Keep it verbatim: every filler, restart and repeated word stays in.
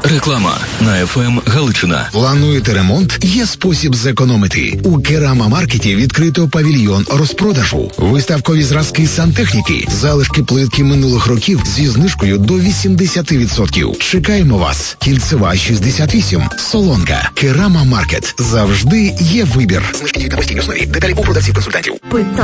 Реклама на еф ем Галичина. Плануєте ремонт? Є спосіб зекономити. У Керама-маркеті відкрито павільйон розпродажу. Виставкові зразки сантехніки, залишки плитки минулих років зі знижкою до вісімдесят відсотків. Чекаємо вас. Кільцева шістдесят вісім. Солонка. Керама-маркет. Завжди є вибір. Знижки на постійній основі. Деталі у продавців-консультантів.